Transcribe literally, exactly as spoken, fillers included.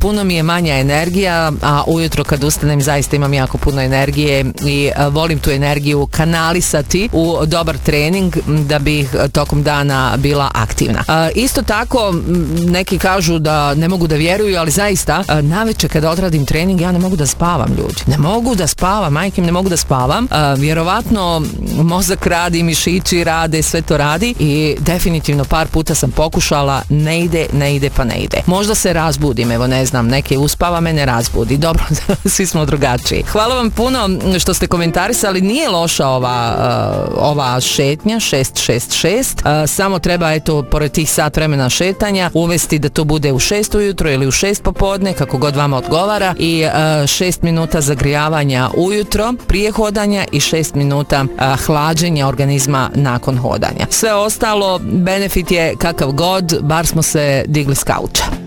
puno mi je manja energija, a ujutro kad ustanem zaista imam jako puno energije i volim tu energiju kanalisati u dobar trening da bih tokom dana bila aktivna. Isto tako, neki kažu da ne mogu da vjeruju, ali zaista naveče kada odradim trening ja ne mogu da spavam, ljudi. Ne mogu da spavam, majke, ne mogu da spavam. Vjerovatno mozak radi, mišići rade, sve to radi i definitivno par puta sam pokušala, ne ide, ne ide pa ne ide. Možda se razbudim, evo ne znam, neke uspava me ne razbudi. Dobro, svi smo drugačiji. Hvala vam puno što ste komentarisali, nije loša ova, uh, ova šetnja šest šest šest, uh, samo treba eto pored tih sat vremena šetanja uvesti da to bude u šest ujutro ili u šest popodne, kako god vama odgovara, i uh, šest minuta zagrijavanja ujutro prije hodanja i šest minuta uh, hlađenja organizma nakon hodanja. Sve ostalo, benefit je kakav god, bar smo se digli s kauča.